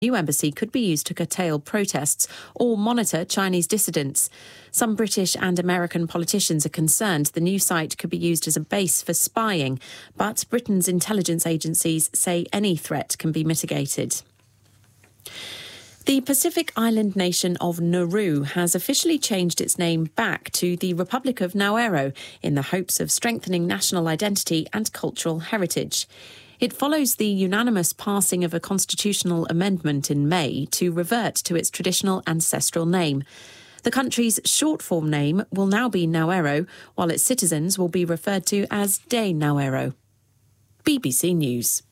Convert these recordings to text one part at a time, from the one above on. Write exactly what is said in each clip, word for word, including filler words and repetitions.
new embassy could be used to curtail protests or monitor Chinese dissidents. Some British and American politicians are concerned the new site could be used as a base for spying, but Britain's intelligence agencies say any threat can be mitigated. The Pacific island nation of Nauru has officially changed its name back to the Republic of Nauru in the hopes of strengthening national identity and cultural heritage. It follows the unanimous passing of a constitutional amendment in May to revert to its traditional ancestral name. The country's short-form name will now be Nauru, while its citizens will be referred to as De Nauru. B B C News.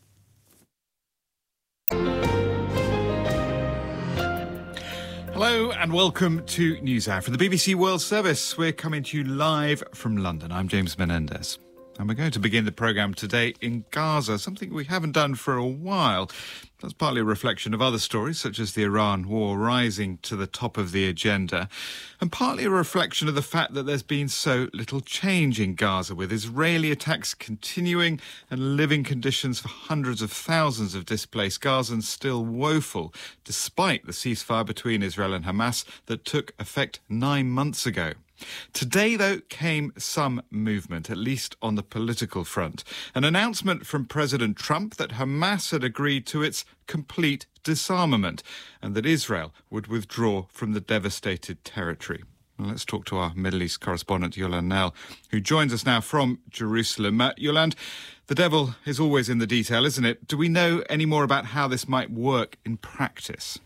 Hello and welcome to NewsHour from the B B C World Service. We're coming to you live from London. I'm James Menendez. And we're going to begin the programme today in Gaza, something we haven't done for a while. That's partly a reflection of other stories, such as the Iran war rising to the top of the agenda, and partly a reflection of the fact that there's been so little change in Gaza, with Israeli attacks continuing and living conditions for hundreds of thousands of displaced Gazans still woeful, despite the ceasefire between Israel and Hamas that took effect nine months ago. Today, though, came some movement, at least on the political front. An announcement from President Trump that Hamas had agreed to its complete disarmament and that Israel would withdraw from the devastated territory. Well, let's talk to our Middle East correspondent, Yolande Knell, who joins us now from Jerusalem. Uh, Yolande, the devil is always in the detail, isn't it? Do we know any more about how this might work in practice?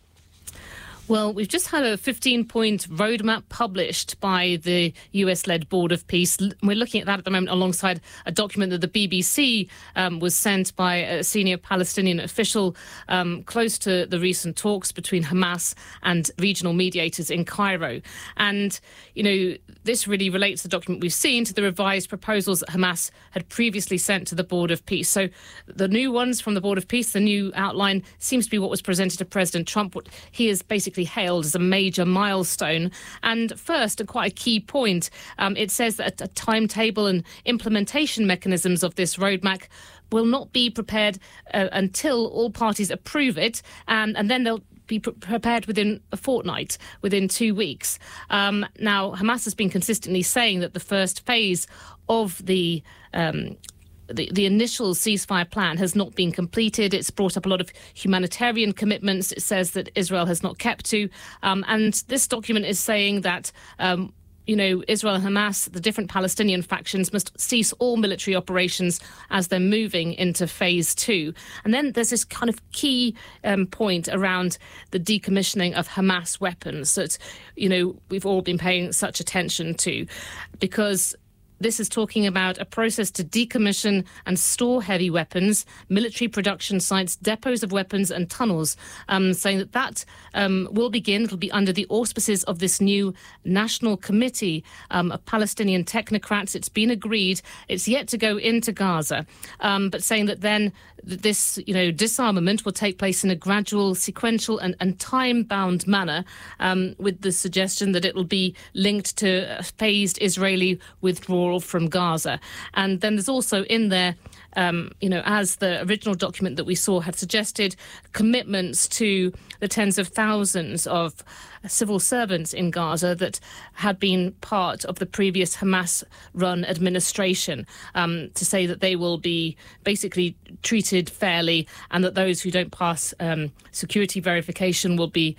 Well, we've just had a fifteen-point roadmap published by the U S-led Board of Peace. We're looking at that at the moment alongside a document that the B B C um, was sent by a senior Palestinian official um, close to the recent talks between Hamas and regional mediators in Cairo. And, you know, this really relates the document we've seen to the revised proposals that Hamas had previously sent to the Board of Peace. So the new ones from the Board of Peace, the new outline, seems to be what was presented to President Trump, what he is basically hailed as a major milestone. And first, and quite a key point, um, it says that a timetable and implementation mechanisms of this roadmap will not be prepared uh, until all parties approve it, and, and then they'll be pre- prepared within a fortnight, within two weeks. Um, now, Hamas has been consistently saying that the first phase of the um, The, the initial ceasefire plan has not been completed. It's brought up a lot of humanitarian commitments. It says that Israel has not kept to. Um, and this document is saying that, um, you know, Israel and Hamas, the different Palestinian factions, must cease all military operations as they're moving into phase two. And then there's this kind of key um, point around the decommissioning of Hamas weapons that, you know, we've all been paying such attention to, because this is talking about a process to decommission and store heavy weapons, military production sites, depots of weapons and tunnels, um, saying that that um, will begin. It'll be under the auspices of this new National Committee um, of Palestinian technocrats. It's been agreed. It's yet to go into Gaza, um, but saying that then this, you know, disarmament will take place in a gradual, sequential and, and time-bound manner, um, with the suggestion that it will be linked to a phased Israeli withdrawal from Gaza. And then there's also in there, um, you know, as the original document that we saw had suggested, commitments to the tens of thousands of civil servants in Gaza that had been part of the previous Hamas-run administration, um, to say that they will be basically treated fairly and that those who don't pass um, security verification will be,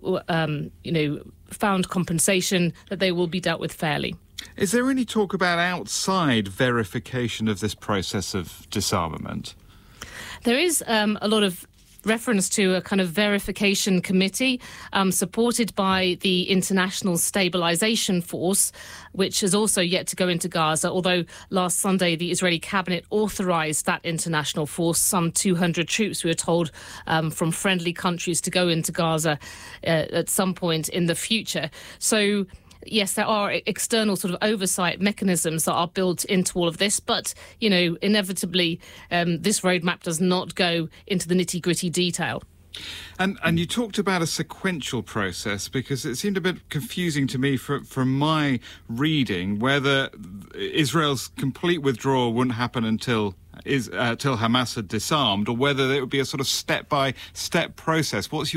um, you know, found compensation, that they will be dealt with fairly. Is there any talk about outside verification of this process of disarmament? There is um, a lot of reference to a kind of verification committee um, supported by the International Stabilization Force, which is also yet to go into Gaza, although last Sunday the Israeli cabinet authorized that international force, some two hundred troops, we were told, um, from friendly countries to go into Gaza uh, at some point in the future. So yes, there are external sort of oversight mechanisms that are built into all of this, but, you know, inevitably um, this roadmap does not go into the nitty-gritty detail. And and you talked about a sequential process, because it seemed a bit confusing to me from, from my reading whether Israel's complete withdrawal wouldn't happen until is uh, till Hamas had disarmed, or whether it would be a sort of step-by-step process. What's your